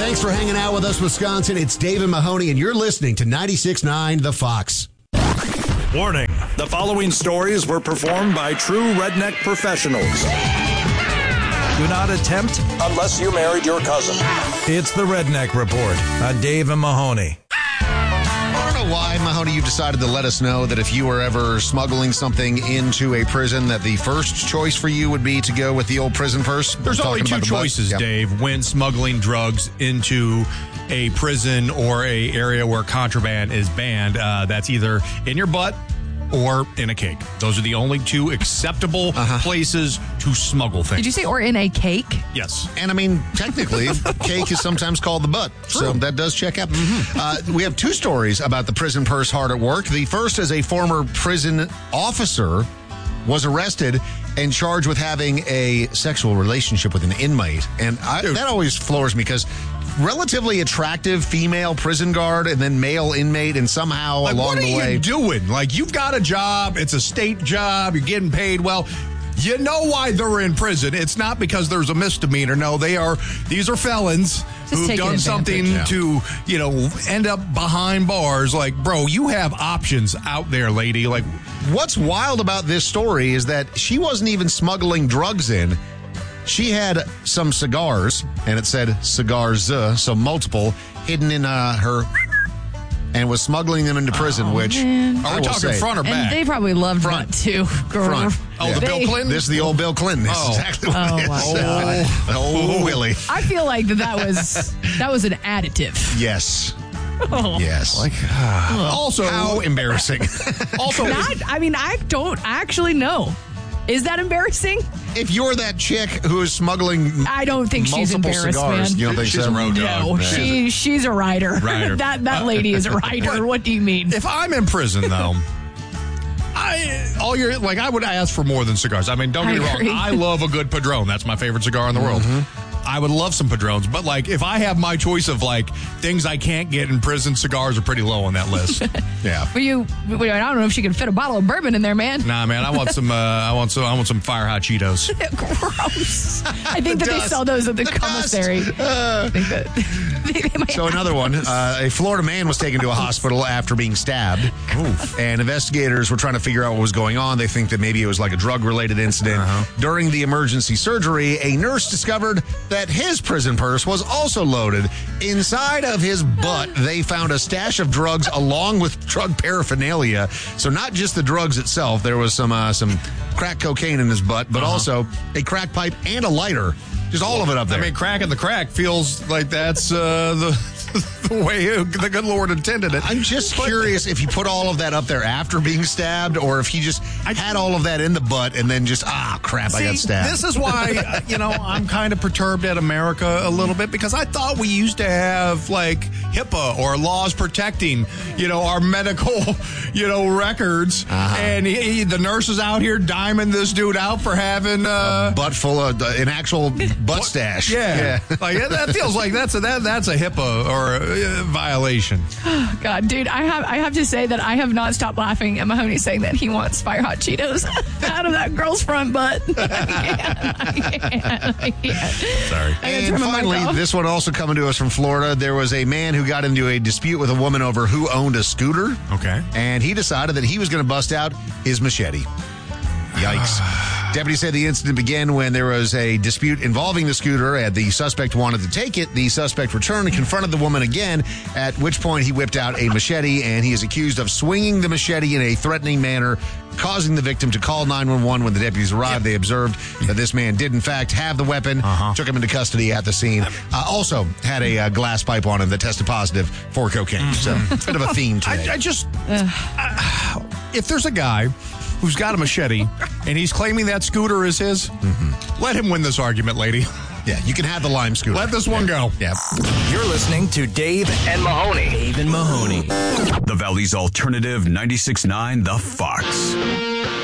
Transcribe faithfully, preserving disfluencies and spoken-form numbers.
Thanks for hanging out with us, Wisconsin. It's Dave and Mahoney, and you're listening to ninety-six point nine The Fox. Warning, the following stories were performed by true redneck professionals. Do not attempt unless you married your cousin. It's the Redneck Report on Dave and Mahoney. I don't know why, Mahoney, you decided to let us know that if you were ever smuggling something into a prison, that the first choice for you would be to go with the old prison purse. There's only Talking two about the butt. choices, Yep. Dave, when smuggling drugs into a prison or a area where contraband is banned. Uh, that's either in your butt or in a cake. Those are the only two acceptable Uh-huh. places to smuggle things. Did you say or in a cake? Yes. And I mean, technically, cake is sometimes called the butt. So that does check out. Mm-hmm. Uh, we have two stories about the prison purse hard at work. The first is a former prison officer was arrested and charged with having a sexual relationship with an inmate. And I, that always floors me because relatively attractive female prison guard and then male inmate, and somehow Like, along what are the way. you doing? Like, you've got a job. It's a state job. You're getting paid well. You know why they're in prison. It's not because there's a misdemeanor. No, they are. These are felons Just who've taking done something advantage. to, you know, end up behind bars. Like, bro, you have options out there, lady. Like, What's wild about this story is that she wasn't even smuggling drugs in. She had some cigars, and it said cigars, uh, so multiple, hidden in uh, her, and was smuggling them into prison, Oh, which man. I are we will talking say, front or And back? they probably loved Front. that too. Girl. Front. Oh, the They- Bill Clinton? This is the old Bill Clinton. This Oh. is exactly what Oh, it is. my God. Oh, Willie. I feel like that, that was that was an additive. Yes. Oh. Yes. Like, Also, how embarrassing. also, Not, I mean, I don't actually know. Is that embarrassing? If you're that chick who is smuggling I don't think she's multiple embarrassed, cigars, man. you don't think She's so? a road dog. No, Yeah. she she's a writer. Writer. that that lady is a writer. What do you mean? if I'm in prison, though, I all your like I would ask for more than cigars. I mean, don't get I me wrong. agree. I love a good Padron. That's my favorite cigar in the world. I would love some Padrones, but like if I have my choice of like things I can't get in prison, cigars are pretty low on that list. Yeah. Well, you, well, I don't know if she could fit a bottle of bourbon in there, man. Nah, man, I want some. Uh, I want some. I want some fire hot Cheetos. Gross. I think The that they dust. sell those at the, The dust. commissary. I think that they, they might So another one, uh, a Florida man was taken to a hospital after being stabbed. And investigators were trying to figure out what was going on. They think that maybe it was like a drug-related incident. During the emergency surgery, a nurse discovered that his prison purse was also loaded. Inside of his butt, they found a stash of drugs along with drug paraphernalia. So not just the drugs itself. There was some uh, some crack cocaine in his butt, but also a crack pipe and a lighter. Just all of it up there. I mean, cracking the crack feels like that's uh, the, the way the good Lord intended it. I'm just curious if he put all of that up there after being stabbed, or if he just had all of that in the butt and then just, ah, crap, I got See, stabbed. This is why, uh, you know, I'm kind of perturbed at America a little bit because I thought we used to have like HIPAA or laws protecting, you know, our medical, you know, records. Uh-huh. And he, he- the nurse is out here diming this dude out for having. Uh, butt full of uh, an actual butt stash. yeah, like that- that feels like that's a that that's a HIPAA or a, uh, violation. God, dude, I have I have to say that I have not stopped laughing at Mahoney saying that he wants fire hot Cheetos out of that girl's front butt. I can't. I can't. I can't. Sorry. I gotta And turn my mic finally, off. this one also coming to us from Florida. There was a man who got into a dispute with a woman over who owned a scooter. Okay. And he decided that he was going to bust out his machete. Yikes. Deputies said the incident began when there was a dispute involving the scooter, and the suspect wanted to take it. The suspect returned and confronted the woman again, at which point he whipped out a machete, and he is accused of swinging the machete in a threatening manner, causing the victim to call nine one one. When the deputies arrived, they observed that this man did, in fact, have the weapon, Uh-huh. took him into custody at the scene. Uh, also had a uh, glass pipe on him that tested positive for cocaine. So, bit of a theme today. I, I just, I- if there's a guy who's got a machete and he's claiming that scooter is his, let him win this argument, lady. yeah, you can have the lime scooter. Let this one go. Yeah. You're listening to Dave and Mahoney. Dave and Mahoney. The Valley's alternative ninety-six point nine The Fox.